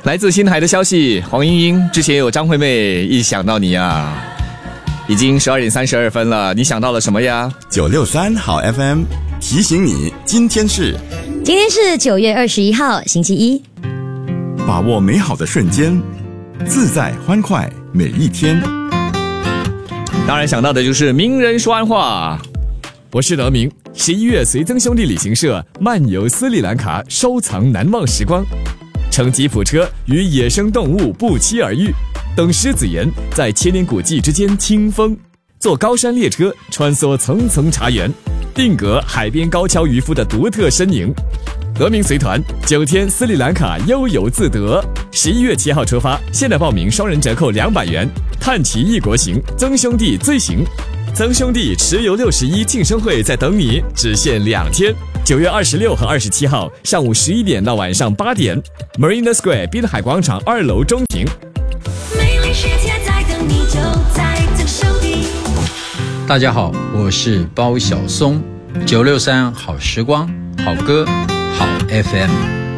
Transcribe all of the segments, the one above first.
来自新海的消息，黄莺莺之前有张惠妹，一想到你啊，已经12:32了，你想到了什么呀 ？963好 FM 提醒你，今天是 9月21号，星期一。 把握美好的瞬间，自在欢快每一天。 当然想到的就是名人说安话。 我是德明。11月随曾兄弟旅行社漫游斯里兰卡，收藏难忘时光，乘吉普车与野生动物不期而遇，等狮子岩在千年古迹之间听风，坐高山列车穿梭层层茶园，定格海边高跷渔夫的独特身影。德明随团9天斯里兰卡悠游自得，11月7号出发，现在报名双人折扣200元，探奇异国行，曾兄弟最行。曾兄弟持游61庆生会在等你，只限2天，9月26和27号上午11点到晚上8点 Marina Square 滨海广场2楼中庭。 美丽世界在等你，就在曾兄弟。 大家好，我是包小松，963好时光，好歌，好 FM。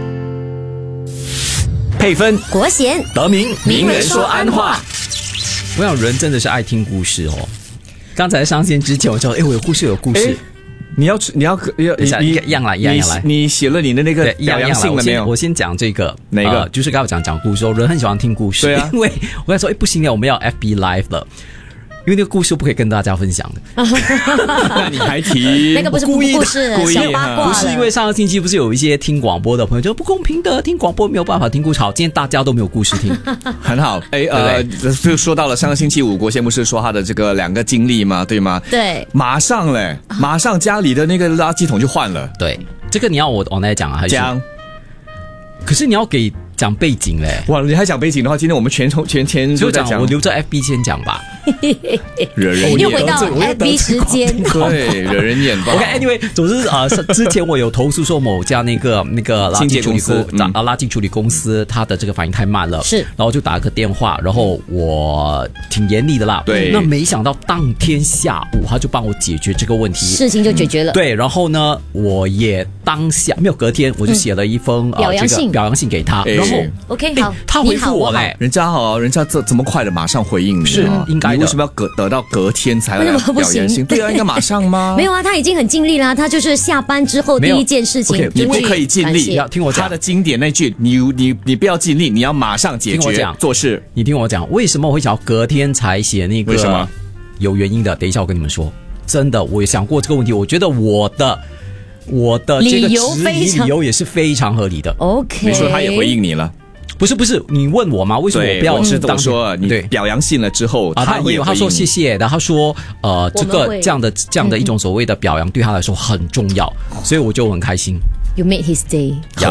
配分国贤德明名人说安话。 我想人真的是爱听故事哦。刚才上线之前我说，我有故事，有故事。 你要一样来。 你写了你的那个表扬信了没有？ 我先讲这个哪一个？ 就是刚才讲故事，人很喜欢听故事。 对啊， 因为我在说，不行了，我们要 FB Live 了。因为那个故事不可以跟大家分享的。 那你还提那个不是故事，小八卦。 不是因为上个星期不是有一些听广播的朋友就不公平的，听广播没有办法听故事。好，今天大家都没有故事听， 很好。就说到了上个星期五，国贤不是说他的这个2个经历吗？对吗？ 对， 马上家里的那个垃圾桶就换了。 对，这个你要我来讲啊，还是讲？ 可是你要给讲背景嘞。 哇，你还讲背景的话，今天我们全都在讲。 我留着 FB 先讲吧。 惹人厌， 又回到 FB 时间。 对，惹人厌吧。 OK，anyway，总之之前我有投诉说某家那个垃圾处理垃圾处理公司，它的这个反应太慢了。 是， 然后就打了个电话，然后我挺严厉的啦。 对。 那没想到当天下午他就帮我解决这个问题， 事情就解决了。 对，然后呢，我也当下没有隔天，我就写了一封表扬信给他。然后 OK 好， 他回复我嘞， 人家这么快的马上回应你， 是应该的。 你为什么要得到隔天才来表扬信？对啊，应该马上吗？ 没有啊，他已经很尽力啦，他就是下班之后第一件事情。 你不可以尽力， 听我讲他的经典那句，你不要尽力，你要马上解决做事。 你听我讲，为什么我会想要隔天才写那个？ 为什么？ 有原因的，等一下我跟你们说。真的，我也想过这个问题，我觉得我的这个质疑理由也是非常合理的。 OK， 你说他也回应你了？ 不是，你问我吗？为什么我不要？ 我说你表扬信了之后，他也他说谢谢的，他说这样的一种所谓的表扬对他来说很重要，所以我就很开心。 You made his day。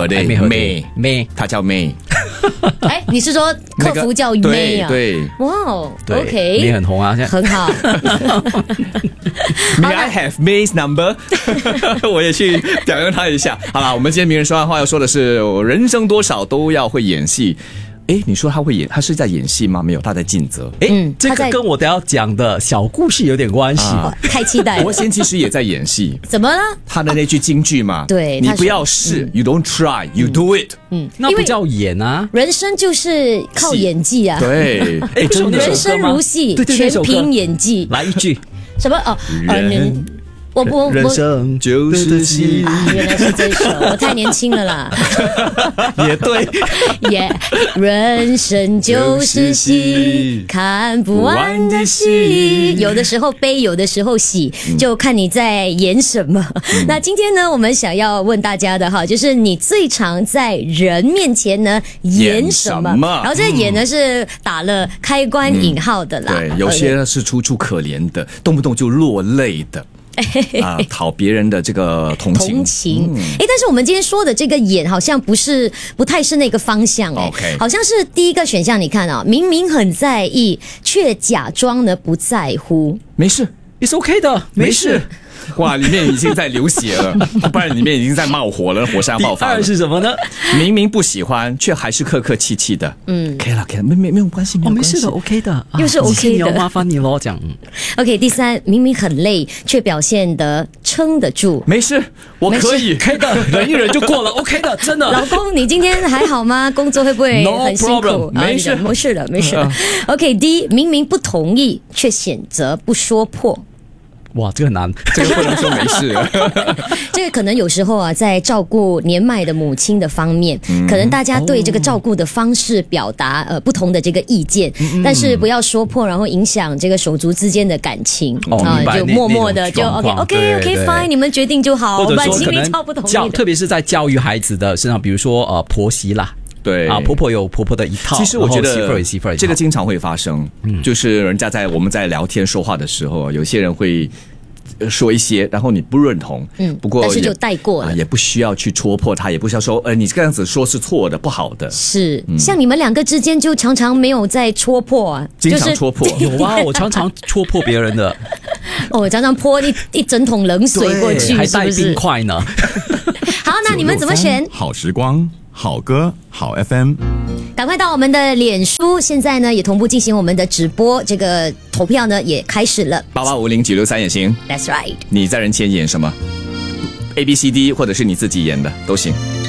May，他叫 May。 哎，你是说客服叫 May 啊？ 对。 哇哦 ，OK。 May 很红啊， 很好。 May I have May's number？ 我也去表扬他一下。好了，我们今天名人说完话要说的是，人生多少都要会演戏。你说他会演，他是在演戏吗？没有，他在尽责。 这个跟我等下讲的小故事有点关系。 太期待了。 国贤其实也在演戏。 怎么了？ 他的那句金句嘛， 对， 你不要试，You don't try, you do it。 那不叫演啊， 人生就是靠演技啊。 对， 人生如戏，全凭演技。 来一句什么？ 人生就是戏原来是这首，我太年轻了啦。 也对， 人生就是戏，看不完的戏，有的时候悲，有的时候喜，就看你在演什么。那今天呢，我们想要问大家的哈，就是你最常在人面前呢演什么？然后这演呢是打了开关引号的啦。 对，有些是楚楚可怜的，动不动就落泪的。讨别人的这个同情。 但是我们今天说的这个演好像不太是那个方向。 OK， 好像是第一个选项。你看啊，明明很在意，却假装呢不在乎。 没事， ，It's OK 的，没事。 哇，里面已经在流血了，不然里面已经在冒火了，火山爆发了。 第二是什么呢？ 明明不喜欢，却还是客客气气的。可以了，没有关系，没有关系没事的，OK 的， 又是 OK 的你要麻烦你咯，讲。 OK， 第三，明明很累，却表现得撑得住。 没事，我可以。 可以的，忍一忍就过了，OK 的，真的。 老公，你今天还好吗？工作会不会 No 很辛苦？ problem， 没事没事的，没事的。OK，D， 明明不同意，却选择不说破。 哇，这个难， 这个不能说没事。 这个可能有时候啊，在照顾年迈的母亲的方面，可能大家对这个照顾的方式表达不同的这个意见，但是不要说破，然后影响这个手足之间的感情明白就默默的就那种状况对 OK fine， 你们决定就好， 或者说可心里超不同意的。 能特别是在教育孩子的身上，比如说婆媳啦。 对啊，婆婆有婆婆的一套， 其实我觉得然后媳妇儿有媳妇儿一套， 这个经常会发生，就是我们在聊天说话的时候，有些人会说一些，然后你不认同，不过但是就带过了， 也不需要去戳破他，也不需要说，你这样子说是错的，不好的。 是，像你们两个之间就常常没有在戳破啊， 经常戳破， 有啊，我常常戳破别人的， 常常泼一整桶冷水过去， 还带是不是冰块呢。 好，那你们怎么选？ 好时光，好歌，好 FM。 赶快到我们的脸书，现在呢也同步进行我们的直播，这个投票呢也开始了。 8850-963也行。 That's right。 你在人前演什么 ？A B C D， 或者是你自己演的都行。